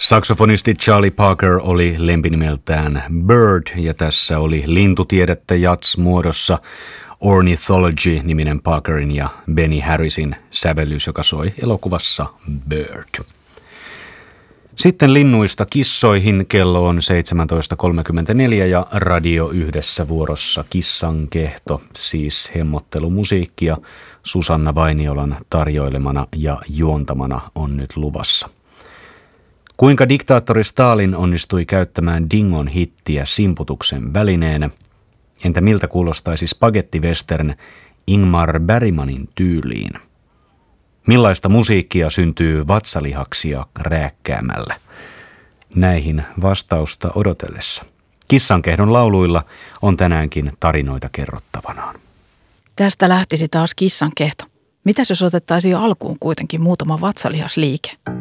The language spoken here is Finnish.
Saksofonisti Charlie Parker oli lempinimeltään Bird ja tässä oli lintutiedettä jazz-muodossa Ornithology-niminen Parkerin ja Benny Harrisin sävellys, joka soi elokuvassa Bird. Sitten linnuista kissoihin kello on 17.34 ja Radio Yhdessä vuorossa Kissan kehto, siis hemmottelumusiikkia Susanna Vainiolan tarjoilemana ja juontamana on nyt luvassa. Kuinka diktaattori Stalin onnistui käyttämään Dingon hittiä simputuksen välineenä? Entä miltä kuulostaisi spagettivestern Ingmar Bergmanin tyyliin? Millaista musiikkia syntyy vatsalihaksia rääkkäämällä? Näihin vastausta odotellessa. Kissankehdon lauluilla on tänäänkin tarinoita kerrottavanaan. Tästä lähtisi taas kissankehto. Mitäs jos otettaisiin jo alkuun kuitenkin muutama vatsalihasliike?